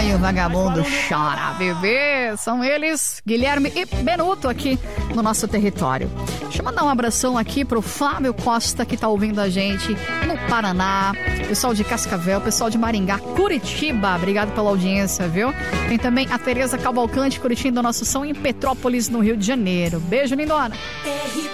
e o vagabundo chora, bebê. São eles, Guilherme e Benuto, aqui no nosso território. Deixa eu mandar um abração aqui pro Fábio Costa, que tá ouvindo a gente no Paraná, pessoal de Cascavel, pessoal de Maringá, Curitiba, obrigado pela audiência, viu? Tem também a Tereza Cavalcante curtindo o nosso som em Petrópolis, no Rio de Janeiro. Beijo, lindona!